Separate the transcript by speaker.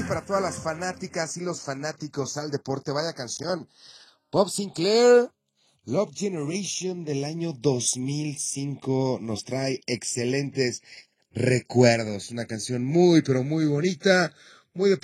Speaker 1: para todas las fanáticas y los fanáticos al deporte. Vaya canción. Bob Sinclair, Love Generation del año 2005 nos trae excelentes recuerdos. Una canción muy, pero muy bonita, muy de